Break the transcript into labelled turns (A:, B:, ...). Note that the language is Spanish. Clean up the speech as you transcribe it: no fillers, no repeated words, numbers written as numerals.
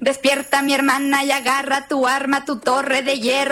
A: Despierta mi hermana y agarra tu arma, tu torre de hierro.